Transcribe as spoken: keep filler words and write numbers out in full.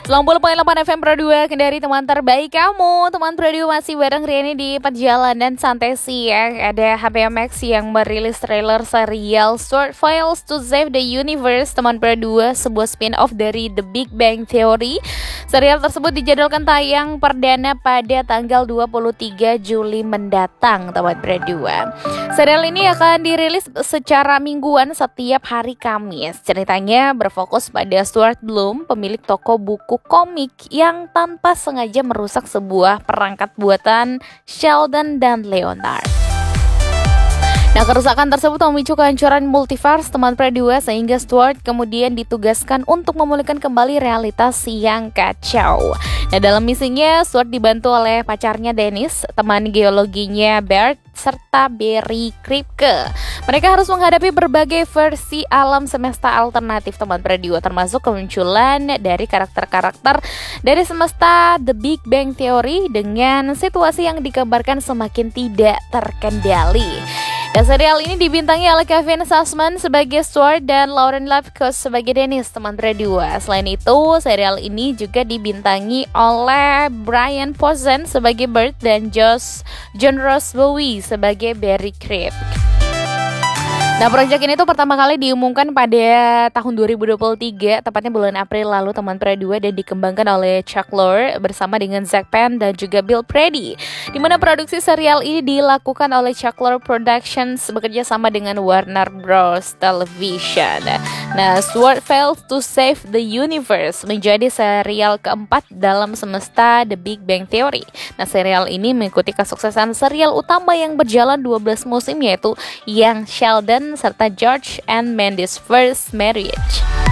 sembilan puluh koma delapan F M Pro dua Kendari, teman terbaik kamu. Teman Pro dua masih bareng Riani di Perjalanan Santai Siang. Ada H B O Max yang merilis trailer serial Short Files to Save the Universe. Teman Pro dua, sebuah spin-off dari The Big Bang Theory. Serial tersebut dijadwalkan tayang perdana pada tanggal dua puluh tiga Juli mendatang, teman Pro dua. Serial ini akan dirilis secara mingguan setiap hari Kamis. Ceritanya berfokus pada Stuart Bloom, pemilik toko buku komik yang tanpa sengaja merusak sebuah perangkat buatan Sheldon dan Leonard. Nah, kerusakan tersebut memicu kehancuran multiverse, teman Pro dua, sehingga Stuart kemudian ditugaskan untuk memulihkan kembali realitas yang kacau. Nah, dalam misinya Stuart dibantu oleh pacarnya Dennis, teman geologinya Bert, serta Barry Kripke. Mereka harus menghadapi berbagai versi alam semesta alternatif, teman Pro dua, termasuk kemunculan dari karakter-karakter dari semesta The Big Bang Theory dengan situasi yang dikabarkan semakin tidak terkendali. Dan serial ini dibintangi oleh Kevin Sussman sebagai Stuart dan Lauren Lapkus sebagai Dennis, teman Pro dua. Selain itu, serial ini juga dibintangi oleh Brian Posehn sebagai Bert dan Josh John Ross Bowie sebagai Barry Kripke. Nah, proyek ini tuh pertama kali diumumkan pada tahun dua ribu dua puluh tiga, tepatnya bulan April lalu, teman Pro dua, dan dikembangkan oleh Chuck Lorre bersama dengan Zach Penn dan juga Bill Prady. Di mana produksi serial ini dilakukan oleh Chuck Lorre Productions bekerja sama dengan Warner Bros Television. Nah, Short Files to Save the Universe menjadi serial keempat dalam semesta The Big Bang Theory. Nah, serial ini mengikuti kesuksesan serial utama yang berjalan dua belas musim, yaitu Young Sheldon serta George and Mandy's First Marriage.